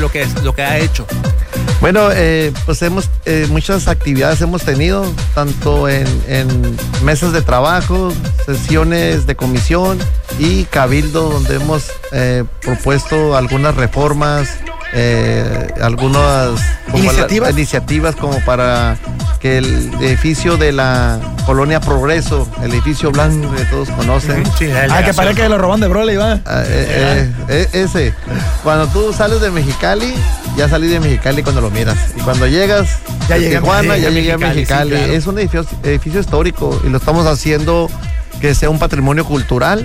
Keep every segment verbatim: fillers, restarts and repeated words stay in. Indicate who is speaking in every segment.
Speaker 1: lo que, es, lo que ha hecho?
Speaker 2: Bueno, eh, pues hemos eh, muchas actividades hemos tenido, tanto en, en mesas de trabajo, sesiones de comisión y cabildo, donde hemos eh, propuesto algunas reformas, eh, algunas como
Speaker 3: ¿Iniciativas?
Speaker 2: La, iniciativas como para que el edificio de la Colonia Progreso, el edificio blanco que todos conocen.
Speaker 1: Sí,
Speaker 3: ah, que parece que lo roban de Broly, va.
Speaker 2: Eh, eh, eh, ese, cuando tú sales de Mexicali, ya salí de Mexicali cuando lo miras. Y cuando llegas
Speaker 3: ya
Speaker 2: a
Speaker 3: a
Speaker 2: Tijuana, ya llegué a Mexicali.
Speaker 1: Sí, claro.
Speaker 2: Es un edificio, edificio histórico y lo estamos haciendo que sea un patrimonio cultural,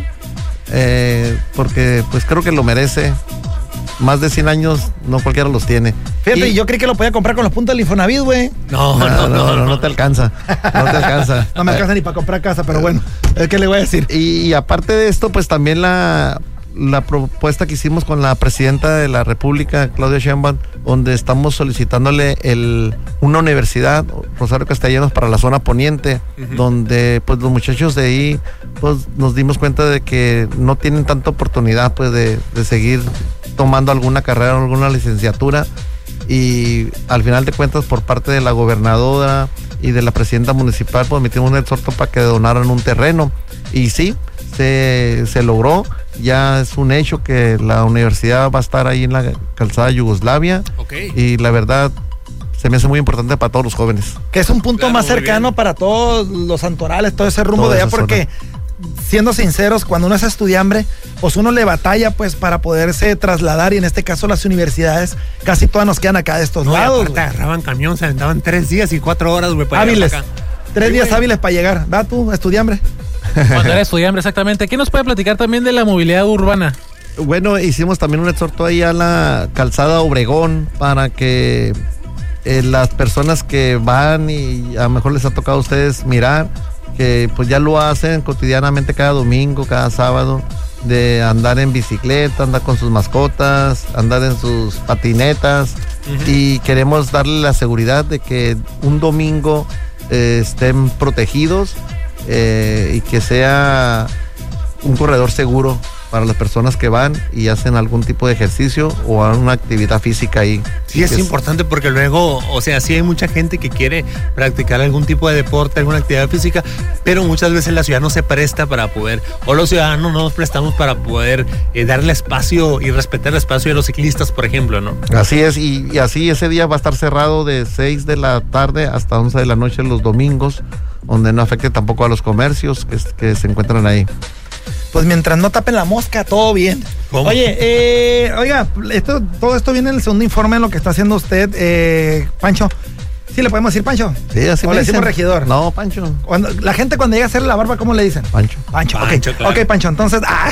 Speaker 2: eh, porque pues creo que lo merece. Más de cien años, no cualquiera los tiene.
Speaker 3: Fíjate,
Speaker 2: y,
Speaker 3: yo creí que lo podía comprar con los puntos del Infonavit, güey.
Speaker 1: No,
Speaker 2: no, no, no, no, no te alcanza. No te alcanza.
Speaker 3: No me alcanza ni para comprar casa, pero bueno, ¿qué le voy a decir?
Speaker 2: Y, y aparte de esto, pues también la, la propuesta que hicimos con la presidenta de la República, Claudia Sheinbaum, donde estamos solicitándole el, una universidad, Rosario Castellanos, para la zona poniente, uh-huh. donde pues los muchachos de ahí pues nos dimos cuenta de que no tienen tanta oportunidad pues de, de seguir tomando alguna carrera o alguna licenciatura, y al final de cuentas por parte de la gobernadora y de la presidenta municipal pues metimos un exhorto para que donaran un terreno, y sí, se, se logró. Ya es un hecho que la universidad va a estar ahí en la calzada Yugoslavia,
Speaker 1: okay.
Speaker 2: Y la verdad se me hace muy importante para todos los jóvenes.
Speaker 3: Que es un punto claro, más cercano bien. Para todos los santorales, todo ese rumbo Toda de allá, porque zona. Siendo sinceros, cuando uno es estudiambre, pues uno le batalla pues para poderse trasladar, y en este caso las universidades casi todas nos quedan acá de estos
Speaker 1: no,
Speaker 3: lados.
Speaker 1: Aparte agarraban camión, se aventaban tres días y cuatro horas, güey, para
Speaker 3: hábiles,
Speaker 1: llegar acá.
Speaker 3: Tres
Speaker 1: sí,
Speaker 3: días
Speaker 1: güey.
Speaker 3: hábiles para llegar. ¿Va tú, estudiambre?
Speaker 4: Cuando era estudiante, exactamente. ¿Qué nos puede platicar también de la movilidad urbana?
Speaker 2: Bueno, hicimos también un exhorto ahí a la calzada Obregón para que eh, las personas que van, y a lo mejor les ha tocado a ustedes mirar, que pues ya lo hacen cotidianamente cada domingo, cada sábado, de andar en bicicleta, andar con sus mascotas, andar en sus patinetas, uh-huh. Y queremos darle la seguridad de que un domingo eh, estén protegidos. Eh, y que sea un corredor seguro para las personas que van y hacen algún tipo de ejercicio o una actividad física ahí.
Speaker 1: Sí, es, es importante porque luego, o sea, sí hay mucha gente que quiere practicar algún tipo de deporte, alguna actividad física, pero muchas veces la ciudad no se presta para poder, o los ciudadanos no nos prestamos para poder eh, darle espacio y respetar el espacio de los ciclistas, por ejemplo, ¿no?
Speaker 2: Así es, y, y así ese día va a estar cerrado de seis de la tarde hasta once de la noche los domingos, donde no afecte tampoco a los comercios que, que se encuentran ahí.
Speaker 3: Pues mientras no tapen la mosca, todo bien.
Speaker 1: ¿Cómo?
Speaker 3: Oye, eh, oiga, esto, todo esto viene en el segundo informe en lo que está haciendo usted, eh, Pancho. ¿Sí le podemos decir Pancho?
Speaker 2: Sí, así
Speaker 3: ¿O
Speaker 2: me
Speaker 3: le
Speaker 2: dicen.
Speaker 3: decimos regidor?
Speaker 2: No, Pancho.
Speaker 3: Cuando, la gente cuando llega a hacerle la barba, ¿cómo le dicen?
Speaker 2: Pancho.
Speaker 3: Pancho,
Speaker 1: Pancho,
Speaker 3: ok.
Speaker 1: claro.
Speaker 3: Ok, Pancho, entonces... Ah.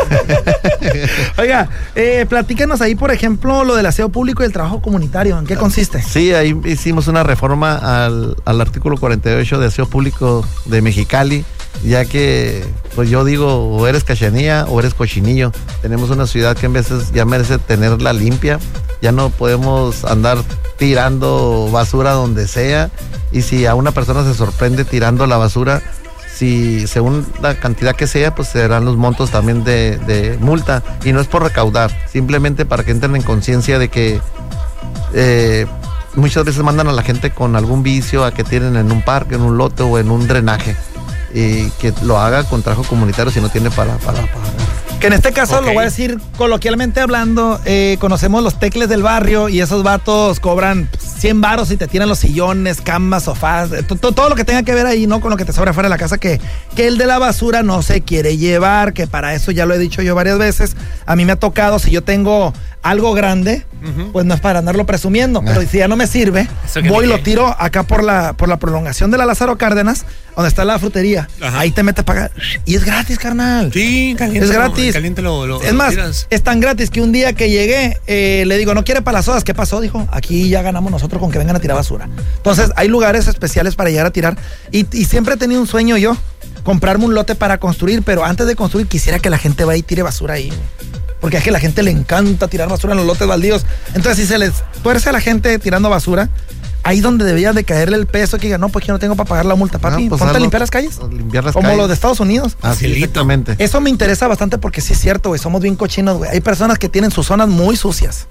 Speaker 3: Oiga, eh, platíquenos ahí, por ejemplo, lo del aseo público y el trabajo comunitario. ¿En qué consiste?
Speaker 2: Sí, ahí hicimos una reforma al, al artículo cuarenta y ocho de aseo público de Mexicali, ya que, pues yo digo, o eres cachanilla o eres cochinillo. Tenemos una ciudad que en veces ya merece tenerla limpia. Ya no podemos andar tirando basura donde sea, y si a una persona se sorprende tirando la basura, si según la cantidad que sea, pues serán los montos también de, de multa, y no es por recaudar, simplemente para que entren en conciencia de que eh, muchas veces mandan a la gente con algún vicio a que tienen en un parque, en un lote o en un drenaje, y que lo haga con trabajo comunitario si no tiene para para pagar.
Speaker 3: Que en este caso, okay, lo voy a decir coloquialmente hablando, eh, conocemos los tecles del barrio y esos vatos cobran cien varos y te tiran los sillones, camas, sofás, todo, todo lo que tenga que ver ahí, ¿no? Con lo que te sobra fuera de la casa, que, que el de la basura no se quiere llevar, que para eso ya lo he dicho yo varias veces. A mí me ha tocado, si yo tengo algo grande, uh-huh, pues no es para andarlo presumiendo, uh-huh, pero si ya no me sirve, voy y lo tiro acá por la, por la prolongación de la Lázaro Cárdenas, donde está la frutería. Ajá. Ahí te metes a pagar y es gratis, carnal.
Speaker 1: Sí, caliente.
Speaker 3: Es gratis.
Speaker 1: Caliente lo, lo,
Speaker 3: es
Speaker 1: lo
Speaker 3: más,
Speaker 1: tiras. Es
Speaker 3: tan gratis que un día que llegué, eh, le digo, ¿no quiere para las sodas? ¿Qué pasó? Dijo, aquí ya ganamos nosotros con que vengan a tirar basura. Entonces, hay lugares especiales para llegar a tirar. Y, y siempre he tenido un sueño yo, comprarme un lote para construir, pero antes de construir quisiera que la gente vaya y tire basura ahí. Porque es que a la gente le encanta tirar basura en los lotes baldíos. Entonces, si se les tuerce a la gente tirando basura, ahí donde debería de caerle el peso, que diga, no, pues yo no tengo para pagar la multa, papi. No, pues ponte a limpiar las calles.
Speaker 2: Limpiar las
Speaker 3: como
Speaker 2: calles.
Speaker 3: Los de Estados Unidos.
Speaker 2: Así, exactamente.
Speaker 3: Eso me interesa bastante porque sí es cierto, güey, somos bien cochinos, güey. Hay personas que tienen sus zonas muy sucias.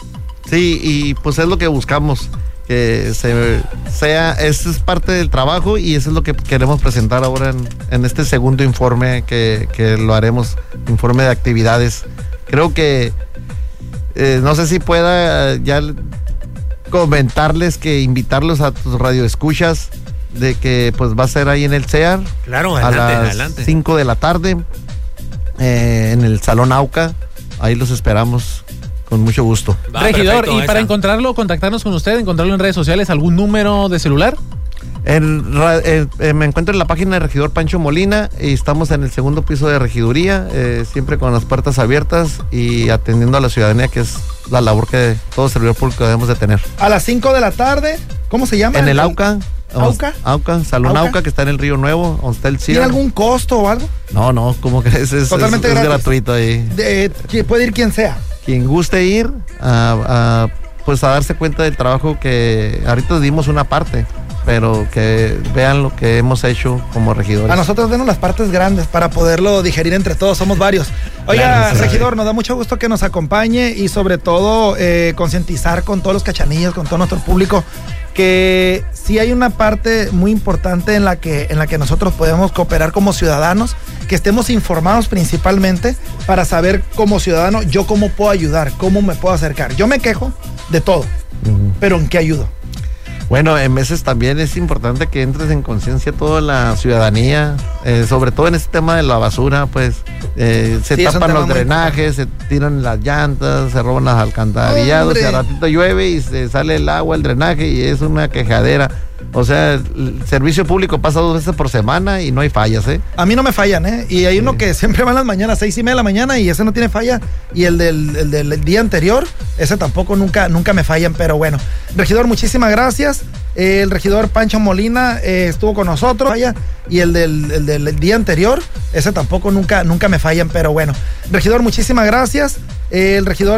Speaker 2: Sí, y pues es lo que buscamos, que se, sea, eso es parte del trabajo y eso es lo que queremos presentar ahora en, en este segundo informe que, que lo haremos, informe de actividades. Creo que, eh, no sé si pueda ya comentarles que invitarlos a tus radioescuchas de que pues va a ser ahí en el C E A R.
Speaker 1: Claro, adelante,
Speaker 2: a las
Speaker 1: adelante.
Speaker 2: cinco de la tarde, eh, en el Salón AUCA, ahí los esperamos. Con mucho gusto.
Speaker 4: Va, Regidor, perfecto, y para encontrarlo, contactarnos con usted, encontrarlo en redes sociales, ¿algún número de celular?
Speaker 2: En, eh, eh, me encuentro en la página de Regidor Pancho Molina y estamos en el segundo piso de Regiduría, eh, siempre con las puertas abiertas y atendiendo a la ciudadanía, que es la labor que todo servidor público debemos de tener.
Speaker 3: A las cinco de la tarde, ¿cómo se llama?
Speaker 2: En el AUCA.
Speaker 3: ¿AUCA?
Speaker 2: AUCA, Salón
Speaker 3: ¿AUCA?
Speaker 2: AUCA, que está en el Río Nuevo, donde está el C I
Speaker 3: ¿Tiene
Speaker 2: R.
Speaker 3: algún costo o algo?
Speaker 2: No, no, ¿cómo crees? Es,
Speaker 3: Totalmente
Speaker 2: es, es
Speaker 3: gratis.
Speaker 2: gratuito ahí.
Speaker 3: De, que puede ir quien sea.
Speaker 2: Quien guste ir a, a, pues a darse cuenta del trabajo que ahorita dimos una parte, pero que vean lo que hemos hecho como regidores.
Speaker 3: A nosotros denos las partes grandes para poderlo digerir entre todos, somos varios. Oiga, claro, sí, regidor, nos da mucho gusto que nos acompañe y sobre todo eh, concientizar con todos los cachanillos, con todo nuestro público, que sí hay una parte muy importante en la que, en la que nosotros podemos cooperar como ciudadanos, que estemos informados principalmente para saber como ciudadano yo cómo puedo ayudar, cómo me puedo acercar. Yo me quejo de todo, uh-huh. pero ¿en qué ayudo?
Speaker 2: Bueno, en veces también es importante que entres en conciencia toda la ciudadanía, eh, sobre todo en este tema de la basura, pues eh, se sí, tapan los drenajes, se tiran las llantas, se roban los alcantarillados, y al ratito llueve y se sale el agua, el drenaje y es una quejadera. O sea, el servicio público pasa dos veces por semana y no hay fallas, ¿eh?
Speaker 3: A mí no me fallan, ¿eh? Y hay sí. uno que siempre va en las mañanas, seis y media de la mañana, y ese no tiene falla. Y el del, el del día anterior, ese tampoco nunca, nunca me fallan, pero bueno. Regidor, muchísimas gracias. Eh, el regidor Pancho Molina eh, estuvo con nosotros, vaya, y el del, el del día anterior, ese tampoco nunca, nunca me fallan, pero bueno. Regidor, muchísimas gracias. Eh, el regidor